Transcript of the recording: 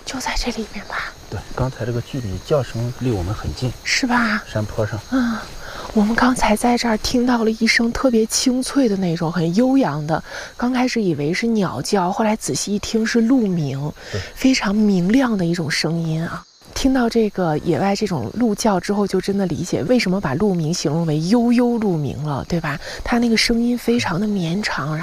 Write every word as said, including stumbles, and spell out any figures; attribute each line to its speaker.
Speaker 1: 就在这里面吧？
Speaker 2: 对，刚才这个距离叫声离我们很近，
Speaker 1: 是吧？
Speaker 2: 山坡上。
Speaker 1: 嗯，我们刚才在这儿听到了一声特别清脆的那种，很悠扬的。刚开始以为是鸟叫，后来仔细一听是鹿鸣，非常明亮的一种声音啊。听到这个野外这种鹿叫之后，就真的理解为什么把鹿鸣形容为悠悠鹿鸣了，对吧？它那个声音非常的绵长。